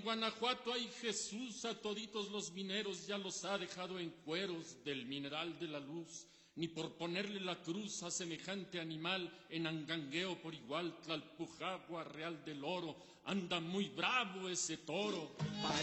Guanajuato hay Jesús, a toditos los mineros ya los ha dejado en cueros del mineral de la luz. Ni por ponerle la cruz a semejante animal en Angangueo por igual, Tlalpujagua, Real del Oro, anda muy bravo ese toro.